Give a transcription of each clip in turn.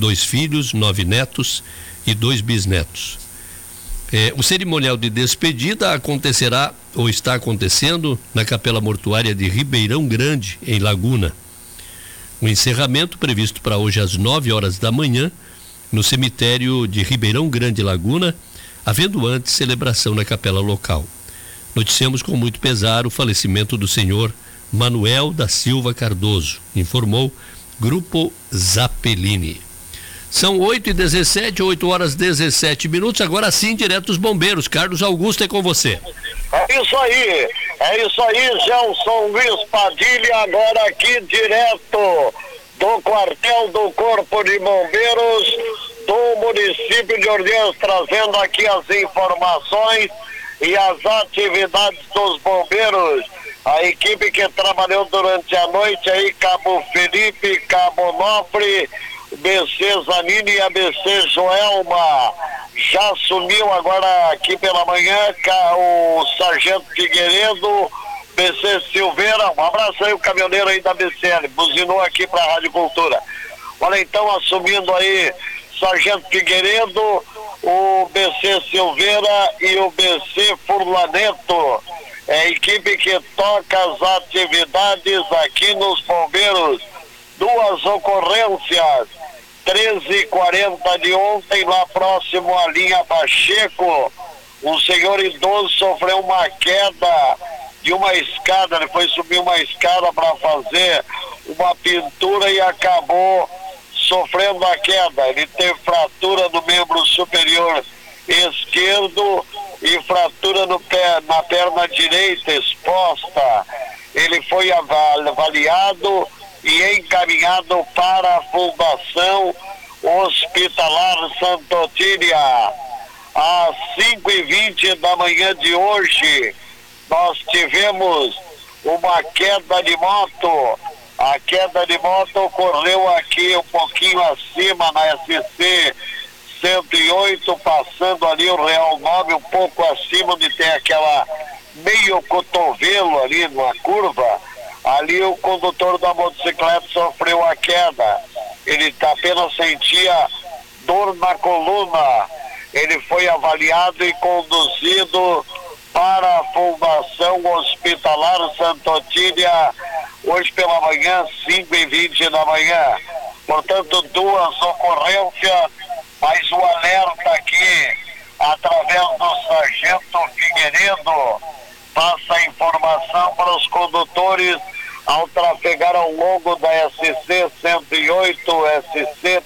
2 filhos, 9 netos e 2 bisnetos. O cerimonial de despedida acontecerá ou está acontecendo na Capela Mortuária de Ribeirão Grande, em Laguna. O encerramento previsto para hoje às 9 horas da manhã, no cemitério de Ribeirão Grande, Laguna, havendo antes celebração na capela local. Noticiamos com muito pesar o falecimento do senhor Manuel da Silva Cardoso, informou Grupo Zappellini. São 8h17, 8h17. Agora sim, direto dos bombeiros. Carlos Augusto, é com você. É isso aí, Gelson Luiz Padilha, agora aqui direto do quartel do Corpo de Bombeiros do município de Orleans, trazendo aqui as informações e as atividades dos bombeiros. A equipe que trabalhou durante a noite aí, Cabo Felipe, Cabo Nofre, BC Zanini e ABC Joelma. Já sumiu agora aqui pela manhã o Sargento Figueiredo, BC Silveira. Um abraço aí, o caminhoneiro aí da BCL, buzinou aqui para a Rádio Cultura. Olha, então, assumindo aí Sargento Figueiredo, o BC Silveira e o BC Furlaneto. É a equipe que toca as atividades aqui nos bombeiros. 2 ocorrências, 13h40 de ontem, lá próximo à linha Pacheco. Um senhor idoso sofreu uma queda de uma escada, ele foi subir uma escada para fazer uma pintura e acabou sofrendo a queda. Ele teve fratura no membro superior esquerdo e fratura no pé, na perna direita exposta. Ele foi avaliado e encaminhado para a Fundação Hospitalar Santa Otília. Às 5h20 da manhã de hoje, nós tivemos uma queda de moto. A queda de moto ocorreu aqui um pouquinho acima na SC 108, passando ali o Real 9, um pouco acima, onde tem aquela meio cotovelo ali na curva. Ali o condutor da motocicleta sofreu a queda. Ele apenas sentia dor na coluna. Ele foi avaliado e conduzido para a Fundação Hospitalar Santa Otília hoje pela manhã, 5h20 da manhã. Portanto, 2 ocorrências, mas o alerta aqui, através do Sargento Figueiredo, passa a informação para os condutores ao trafegar ao longo da SC 108, SC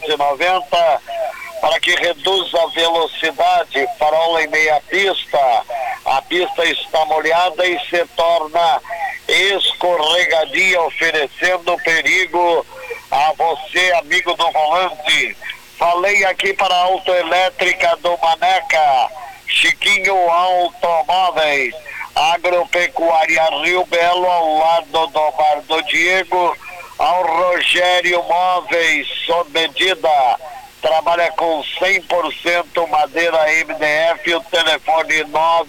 390, para que reduza a velocidade, parola em meia pista. A pista está molhada e se torna escorregadia, oferecendo perigo a você, amigo do volante. Falei aqui para a Autoelétrica do Maneca, Chiquinho Automóveis, Agropecuária Rio Belo, ao lado do Bar do Diego, ao Rogério Móveis, sob medida, trabalha com 100% madeira MDF, o telefone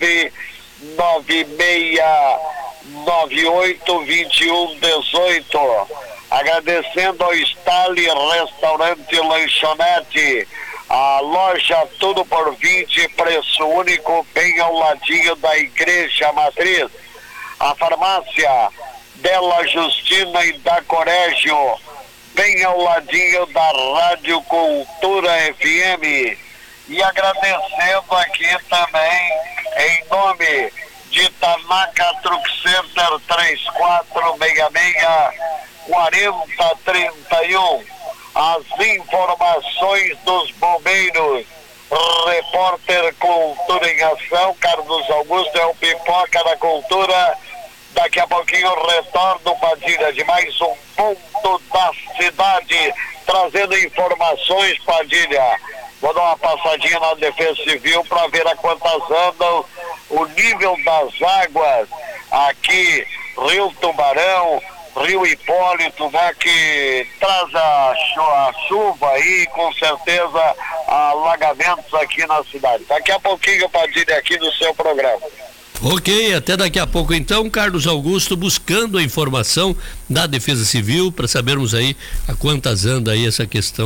996982118. Agradecendo ao Stali Restaurante e Lanchonete, a loja Tudo por 20, preço único, bem ao ladinho da Igreja Matriz. A farmácia Della Justina e da Corégio, bem ao ladinho da Rádio Cultura FM. E agradecendo aqui também, em nome de Tanaka Truck Center, 3466-4031. As informações dos bombeiros. Repórter Cultura em Ação, Carlos Augusto, é o Pipoca da Cultura. Daqui a pouquinho retorno, Padilha, de mais um ponto da cidade, trazendo informações, Padilha. Vou dar uma passadinha na Defesa Civil para ver a quantas andam o nível das águas aqui, Rio Tubarão, Rio Hipólito, né, que traz a chuva aí, com certeza, alagamentos aqui na cidade. Daqui a pouquinho, Padilha, aqui no seu programa. Ok, até daqui a pouco então, Carlos Augusto, buscando a informação da Defesa Civil para sabermos aí a quantas anda aí essa questão